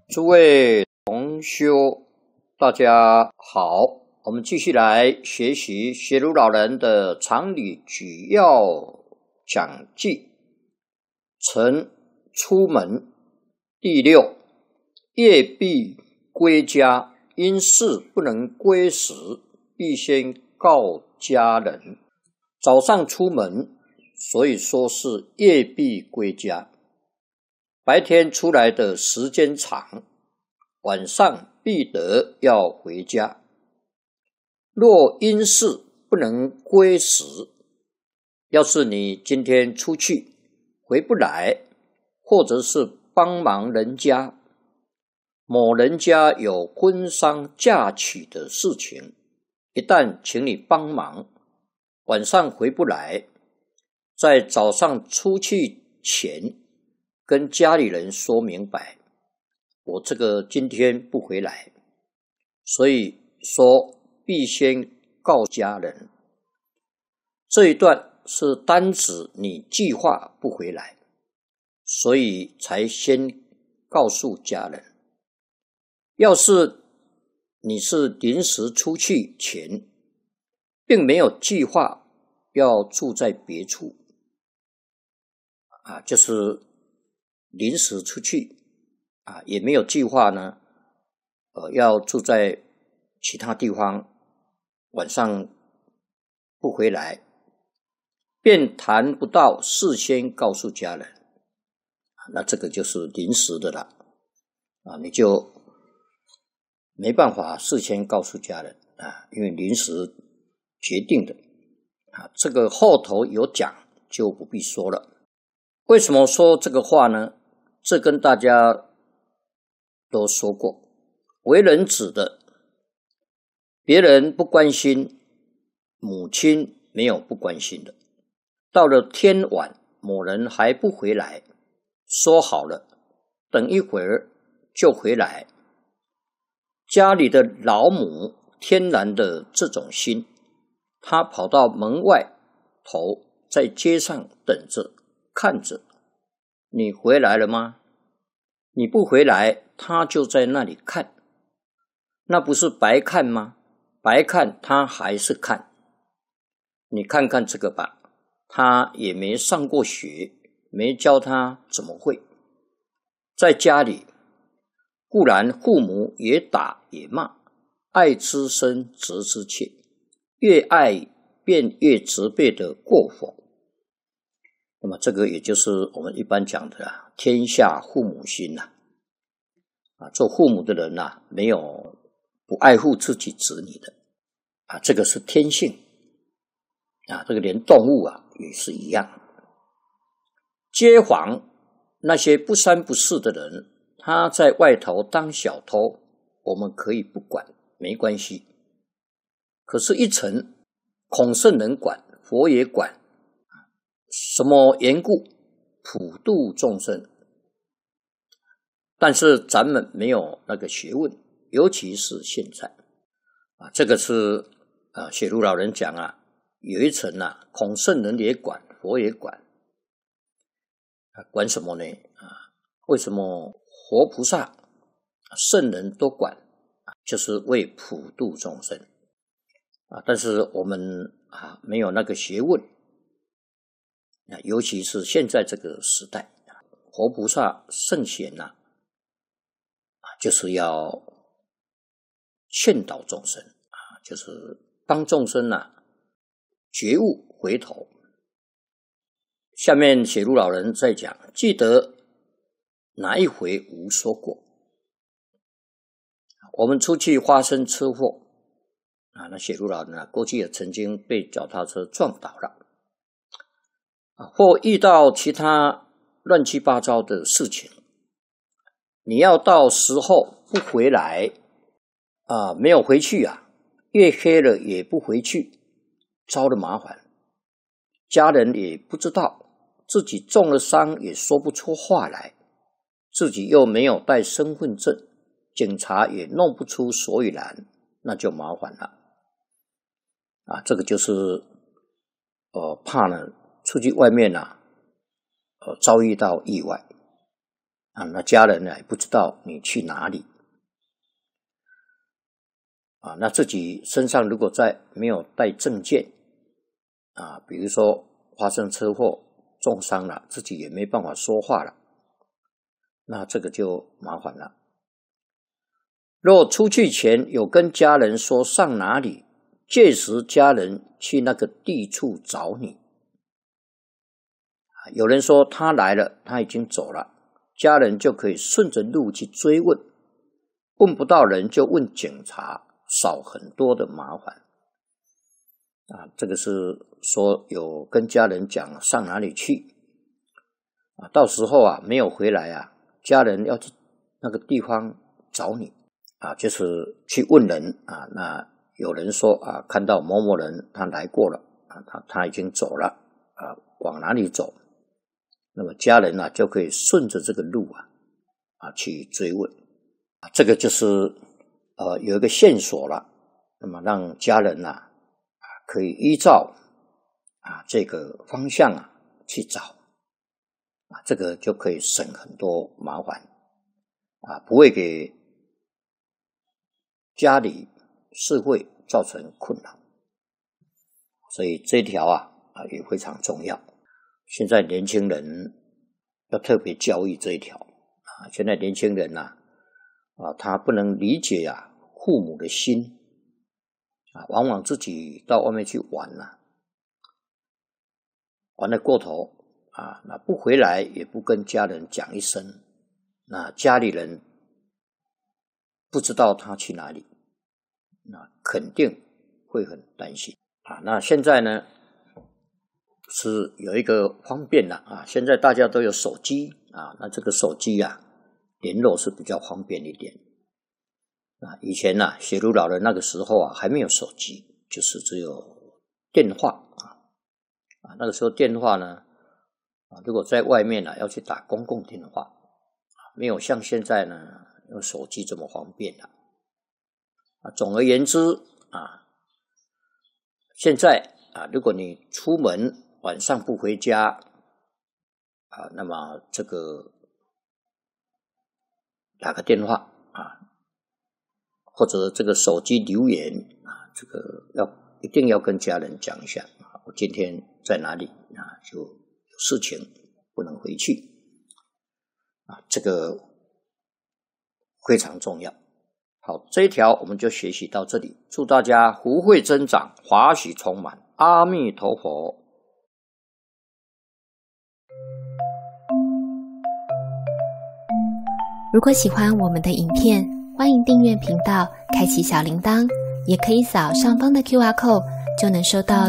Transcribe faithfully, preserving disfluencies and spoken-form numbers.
诸位同修，大家好，我们继续来学习学儒老人的常理举要讲记，晨出门第六，夜必归家，因事不能归时，必先告家人。早上出门，所以说是夜必归家。白天出来的时间长，晚上必得要回家。若因事不能归时，要是你今天出去回不来，或者是帮忙人家，某人家有婚丧嫁娶的事情，一旦请你帮忙，晚上回不来，在早上出去前跟家里人说明白，我这个今天不回来，所以说必先告家人。这一段是单指你计划不回来，所以才先告诉家人。要是你是临时出去前，并没有计划要住在别处，啊，就是临时出去啊，也没有计划呢，呃，要住在其他地方，晚上不回来，便谈不到事先告诉家人，那这个就是临时的了啊，你就没办法事先告诉家人啊，因为临时决定的啊，这个后头有讲就不必说了。为什么说这个话呢？这跟大家都说过，为人子的，别人不关心，母亲没有不关心的。到了天晚，某人还不回来，说好了，等一会儿就回来。家里的老母天然的这种心，他跑到门外头，在街上等着看着，你回来了吗？你不回来，他就在那里看，那不是白看吗？白看他还是看。你看看这个吧，他也没上过学，没教他怎么会。在家里固然父母也打也骂，爱之深责之切，越爱便越责备的过否。那么这个也就是我们一般讲的啊，天下父母心呐、啊。做父母的人呐、啊，没有不爱护自己子女的啊，这个是天性啊，这个连动物啊也是一样。街坊那些不三不四的人，他在外头当小偷，我们可以不管，没关系。可是一层孔圣人管，佛也管，什么缘故？普度众生。但是咱们没有那个学问，尤其是现在啊，这个是啊，学儒老人讲啊，有一层啊，孔圣人也管，佛也管，啊，管什么呢？啊，为什么活菩萨、圣人都管？就是为普度众生啊。但是我们啊，没有那个学问。尤其是现在这个时代，活菩萨圣贤呐、啊，就是要劝导众生啊，就是帮众生呐、啊、觉悟回头。下面写儒老人在讲，记得哪一回无说过？我们出去发生车祸啊，那写儒老人啊，过去也曾经被脚踏车撞倒了。或遇到其他乱七八糟的事情，你要到时候不回来啊，没有回去啊，月黑了也不回去，遭了麻烦，家人也不知道，自己中了伤也说不出话来，自己又没有带身份证，警察也弄不出所以然，那就麻烦了啊。这个就是呃怕呢出去外面啊，呃，遭遇到意外啊，那家人呢也不知道你去哪里啊，那自己身上如果再没有带证件啊，比如说发生车祸重伤了，自己也没办法说话了，那这个就麻烦了。若出去前有跟家人说上哪里，届时家人去那个地处找你。有人说他来了，他已经走了，家人就可以顺着路去追问，问不到人就问警察，少很多的麻烦。啊，这个是说有跟家人讲上哪里去啊，到时候啊没有回来啊，家人要去那个地方找你啊，就是去问人啊。那有人说啊，看到某某人他来过了啊，他他已经走了啊，往哪里走？那么家人啊就可以顺着这个路啊啊去追问啊，这个就是呃有一个线索了，那么让家人啊可以依照啊这个方向啊去找啊，这个就可以省很多麻烦啊，不会给家里社会造成困扰，所以这条啊啊也非常重要。现在年轻人要特别教育这一条啊，现在年轻人呐 啊, 啊他不能理解啊父母的心啊，往往自己到外面去玩呐、啊，玩得过头啊，那不回来也不跟家人讲一声，那家里人不知道他去哪里，那肯定会很担心啊。那现在呢是有一个方便了啊，现在大家都有手机啊，那这个手机啊联络是比较方便一点啊。以前呢、啊，写如老人那个时候啊还没有手机，就是只有电话啊啊，那个时候电话呢啊，如果在外面呢、啊、要去打公共电话，没有像现在呢用手机这么方便了啊。总而言之啊，现在啊，如果你出门晚上不回家啊，那么这个打个电话啊，或者这个手机留言啊，这个要一定要跟家人讲一下啊，我今天在哪里啊，就有事情不能回去啊，这个非常重要。好，这一条我们就学习到这里，祝大家福慧增长，华喜充满，阿弥陀佛。 如果喜欢我们的影片，欢迎订阅频道，开启小铃铛，也可以扫上方的 Q R code，就能收到